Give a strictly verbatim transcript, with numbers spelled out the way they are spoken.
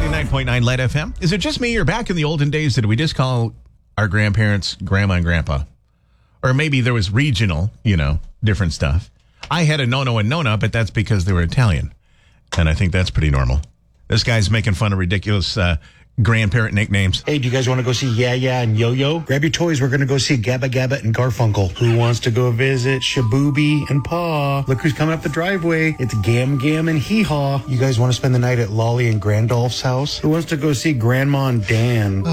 ninety-nine point nine Lead F M. Is it just me, or back in the olden days, did we just call our grandparents grandma and grandpa? Or maybe there was regional, you know, different stuff. I had a nono and nona, but that's because they were Italian. And I think that's pretty normal. This guy's making fun of ridiculous uh, grandparent nicknames. Hey, do you guys want to go see Yeah Yeah and Yo Yo? Grab your toys. We're going to go see Gabba Gabba and Garfunkel. Who wants to go visit Shabooby and Pa? Look who's coming up the driveway. It's Gam Gam and Hee Haw. You guys want to spend the night at Lolly and Grandolph's house? Who wants to go see Grandma and Dan?